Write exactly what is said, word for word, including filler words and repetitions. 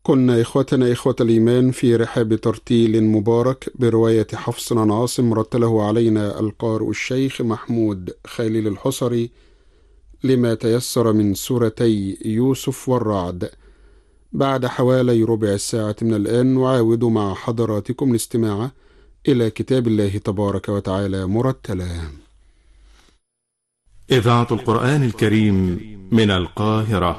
كنا إخوتنا إخوة الإيمان في رحاب ترتيل مبارك برواية حفص عن عاصم رتله علينا القارئ الشيخ محمود خليل الحصري لما تيسر من سورتي يوسف والرعد. بعد حوالي ربع ساعة من الآن نعاود مع حضراتكم الاستماع إلى كتاب الله تبارك وتعالى مرتلا. إذاعة القرآن الكريم من القاهرة.